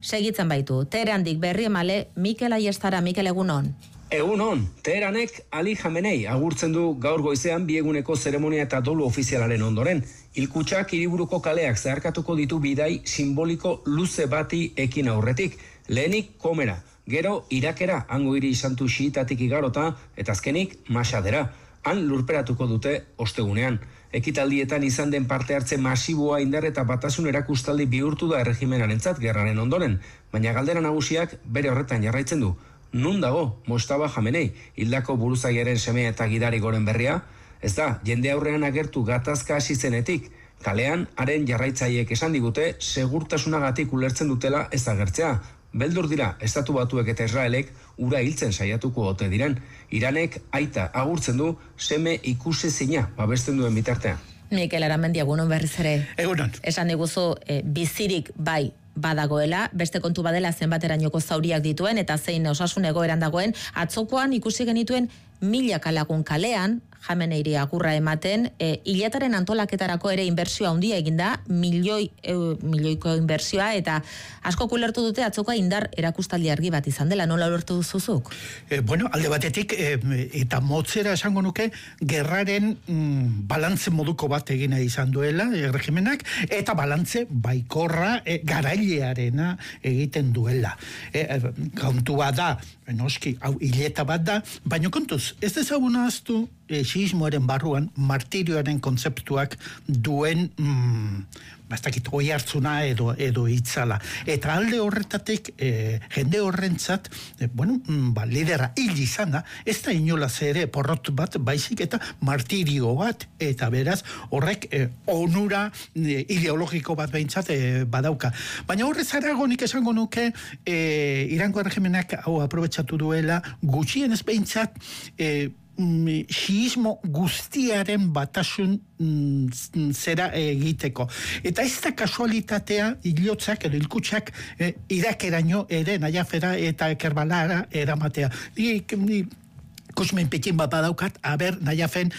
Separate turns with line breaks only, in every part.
Segitzen baitu, Teherandik berri emale, Mikel Aiestara, Mikel egunon.
Egunon, Teheranek Ali Khamenei agurtzen du gaur goizean bieguneko zeremonia eta dolu ofizialaren ondoren. Hilkutxak hiriburuko kaleak zeharkatuko ditu bidai simboliko luze bati ekin aurretik. Lehenik Komera, gero Irakera, hango hiri santu xiitatik igarota, eta azkenik Mashadera. Han lurperatuko dute ostegunean. Ekitaldietan izan den parte hartze masiboa indar eta batasun erakustaldi bihurtu da erregimenarentzat gerraren ondoren, baina galdera nagusiak bere horretan jarraitzen du. Nun dago Mojtaba Khamenei, hildako buruzagiaren semea eta gidari goren berria? Ez da, jende aurrean agertu gatazka hasi zenetik. Kalean, haren jarraitzaileek esan digute, segurtasunagatik ulertzen dutela ez agertzea. Beldur dira, Estatu Batuek eta Israelek ura hiltzen saiatuko ote diren. Iranek aita agurtzen du, seme ikusezina babesten duen bitartean.
Mikel Aramendi, egunon berriz ere.
Egunon.
Esan diguzu, bizirik bai badagoela, beste kontu badela zenbaterainoko zauriak dituen, eta zein osasun egoeran dagoen, atzokoan ikusi genituen 1000 lagun kalean, Khameneiri agurra ematen, hilataren antolaketarako ere inbertsioa handia eginda, milioiko inbertsioa, eta asko ulertu dute atzokoa indar erakustaldi argi bat izan dela, nola ulertu duzuzuk?
Alde batetik, eta motzera esango nuke, gerraren balantze moduko bat egina izan duela, regimenak, eta balantze baikorra garailearena egiten duela. Kontua da, noski, hau hileta bat da, baina kontuz, ez ezaguna aztu, xiismoaren barruan, martirioaren kontzeptuak duen bastakit oi hartzuna edo itzala. Eta alde horretatik, jende horrentzat, lidera hil izan da, ez da inolaz ere porrot bat, baizik eta martirio bat, eta beraz, horrek onura ideologiko bat behintzat badauka. Baina horrez aragonik esango nuke, Irango erregimenak hau aprobetxatu duela, gutxien ez behintzat, xiismo guztiaren batasun zera egiteko. Eta ez da kasualitatea hilotzak edo hilkutxak Irakeraino ere Najafera eta Kerbalara eramatea. Kosmen pekin bat badaukat, Najafen,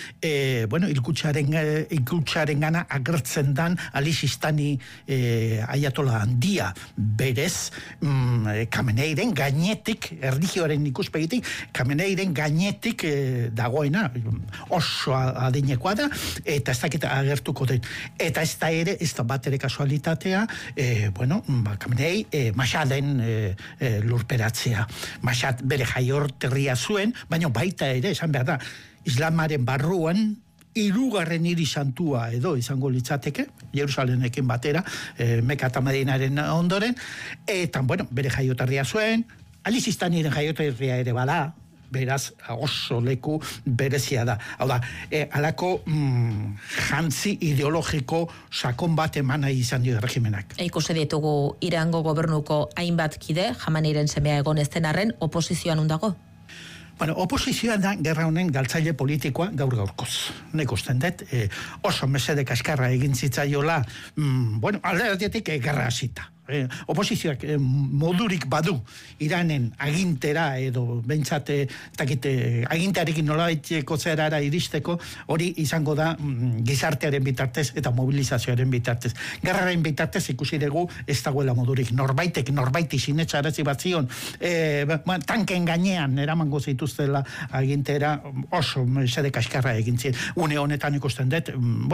hilkutxaren gana agertzen dan Ali Sistani aiatola handia, berez, Khameneiren gainetik, erlijioaren ikuspegitik, Khameneiren gainetik dagoena, oso adinekoa da, eta ez dakit agertuko den. Eta ez da ere, ez da bat ere kasualitatea, Khamenei Mashaden lurperatzea. Mashad bere jaiorterria zuen, baina baita ere, esan behar da, islamaren barruan, 3. hiri santua edo izango litzateke, Jerusalenekin batera, Meka eta Medinaren ondoren, eta, bere jaioterria zuen, Ali Sistaniren jaioterria ere bada, beraz, oso leku berezia da. Hau da, alako jantzi ideologiko sakon bat emana izan dio regimenak.
Ikusi ditugu Irango gobernuko hainbat kide, Khameneiren semea egon ez den arren, oposizioan undago?
Oposizioan da gerra honen galtzaile politikoa gaur-gaurkoz. Nik usten dut, oso mesede kaskarra egin zitzaiola, alderatietik gerra hasita. Oposizioak modurik badu Iranen agintera edo bentsat agintearekin nolabaiteko zerara iristeko, hori izango da gizartearen bitartez eta mobilizazioaren bitartez. Gerraren bitartez ikusi dugu ez dagoela modurik. Norbaiti sinetxarazi bat zion, tanken gainean eramango zituztela agintera oso sede kaskarra egin ziren. Une honetan ikusten dut,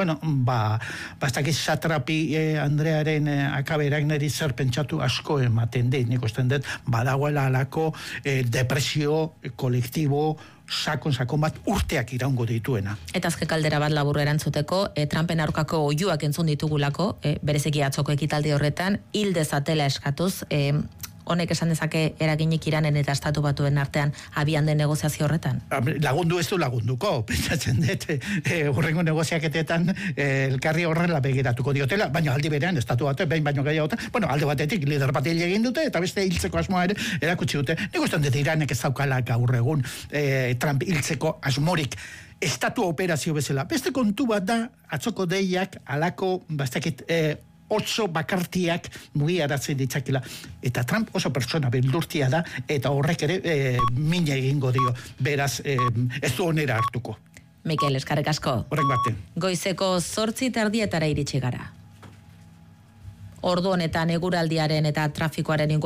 bastakiz Satrapi Andrearen akaberak neri zer pentsatu asko ematen dit, nik usten dut, badagoela alako depresio kolektibo sakon bat urteak iraungo dituena.
Eta azke kaldera bat labur erantzuteko, Trumpen aurkako oihuak entzun ditugulako, bereziki atzoko ekitaldi horretan, hil dezatela eskatuz, honek esan dezake eraginik Iranen eta Estatu Batuen artean abian den negoziazio horretan?
Lagundu ez du lagunduko, pentsatzen dut, horrengo negoziaketetan elkarri horrela begiratuko diotela, baina aldi berean Estatu Batuek behin baino gehiagotan, alde batetik lider bat egin dute, eta beste hiltzeko asmoa ere erakutsi dute. Nik ustean dut Iranek ez daukala gaur egun Trump hiltzeko asmorik estatu operazio bezala. Beste kontu bat da, atzoko deiak alako, bastakit, 8 bakartiak mugiaratzen ditzakela. Eta Trump oso pertsona beldurtia da, eta horrek ere mina egingo dio. Beraz, ez du onera hartuko.
Mikel, eskarrik asko.
Horrek baten.
Goizeko 8:30 iritsi gara. Ordu honetan eguraldiaren eta trafikoaren